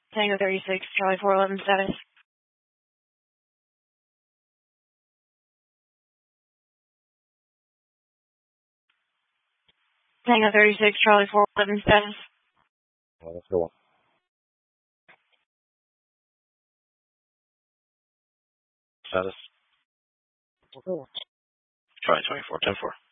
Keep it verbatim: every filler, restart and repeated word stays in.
Tango thirty-six, Charlie four eleven status. Tango thirty-six, Charlie four eleven status. Well, let's go on. Status. Okay. Charlie twenty-four, ten four.